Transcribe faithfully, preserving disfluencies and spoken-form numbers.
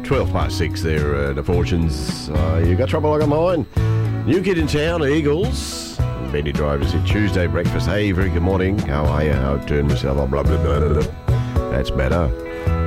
twelve past six there, uh, the Fortunes. Uh, you got trouble like a mine. New kid in town, Eagles. Benny Drivers at Tuesday breakfast. Hey, very good morning. How are you? How turn myself on? Blah, blah, blah, blah. That's better.